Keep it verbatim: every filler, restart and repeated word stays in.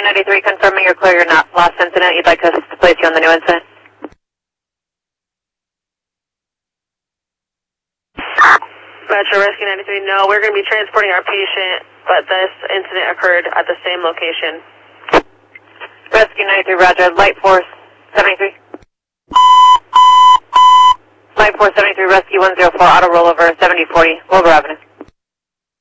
ninety-three, confirming you're clear, you're not last incident. You'd like us to place you on the new incident? Metro Rescue ninety-three, no, we're going to be transporting our patient, but this incident occurred at the same location. Rescue ninety-three, roger. Light Force seventy-three. Light Force seventy-three, Rescue one zero four, auto rollover seventy forty, Wilbur Avenue.